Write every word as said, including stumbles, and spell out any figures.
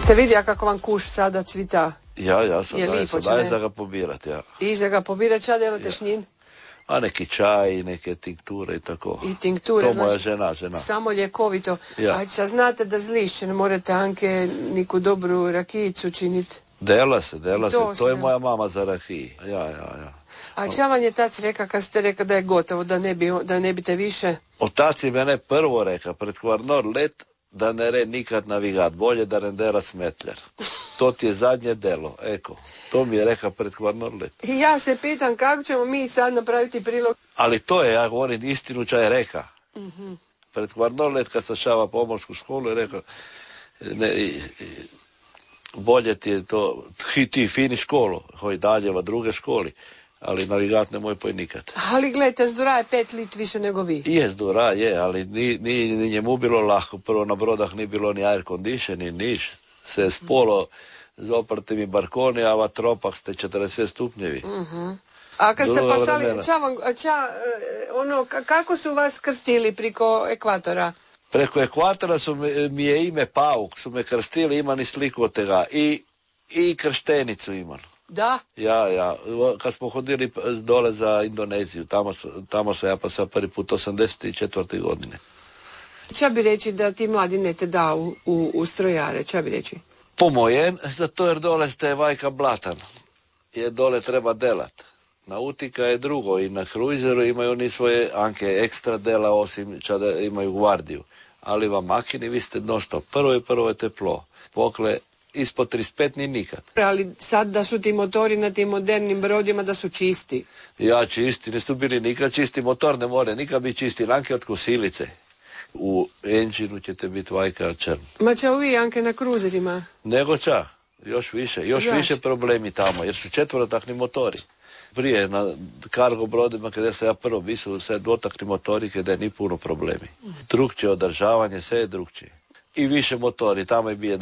Jeste vidjeli kako vam kuš sada cvita? Ja, ja sam je daje, lipo, daje ne? za ga pobirati, ja. I za ga pobirati, šta delate s njim? A neki čaj, neke tinkture i tako. I tinkture, to moja znači, žena, žena. samo ljekovito. Ja. A šta znate da z lišće ne morate Anke niku dobru rakijicu činiti? Dela se, dela I se. to To je se- moja mama za rakiji. Ja, ja, ja. A šta vam je tac reka kad ste rekli da je gotovo, da ne, bi, da ne bite više? Otac je mene prvo reka, pred Kvarnor let, da ne re nikad navigat, bolje da ne dera smetljer. To ti je zadnje delo, eko. To mi je reka pred Kvarnor let. I ja se pitam kako ćemo mi sad napraviti prilog. Ali to je, ja govorim istinu čaj reka. Mm-hmm. Pred Kvarnor let kad sam šava pomorsku školu je rekao, ne, i, i, bolje ti je to, ti, ti fini školu, hoj dalje va druge školi, ali navigat nemoj poj nikad. Ali gledajte, Zdura je pet lit više nego vi. Je Zdura, je, ali ni, ni, ni njemu bilo lahko. Prvo na brodах ni bilo ni air condition, ni niš. Se je spolo z oprtimi barkoni, a v tropah ste četrdeset stupnjevi. Mm-hmm. A kad ste Druga pasali, vremena. ča vam, ča, eh, ono, ka- kako su vas krstili priko ekvatora? Preko ekvatora su mi, mi je ime Pauk, su me krstili, ima ni sliku od tega. I, i krštenicu imam. Da? Ja, ja. Kad smo hodili dole za Indoneziju, tamo, su- tamo sam ja pa sam prvi put osamdeset četvrte godine. Ča bi reći da ti mladi ne te da u, u, u strojare, ča bi reći? Pomojen, zato jer dole ste vajka blatan. Je dole treba delat. Nautika je drugo i na kruizeru imaju oni svoje anke ekstra dela osim čada imaju gvardiju. Ali vam makini vi ste nosto. Prvo i prvo je teplo. Pokle ispod trideset pet ni nikad. Ali sad da su ti motori na tim modernim brodima da su čisti. Ja čisti, nisu bili nikad čisti, motor ne more nikad biti čisti, lanke od kosilice. U enginu ćete biti vajka črn. Ma ča vi Anke na kruzerima? Nego ča, još više, još Znači. više problemi tamo, jer su četvrotakni motori. Prije na kargo brodima kada sam ja prvo bio su sve dvotakni motori kada je ni puno problemi. Drugčije održavanje, sve je drugčije. I više motori, tamo je bio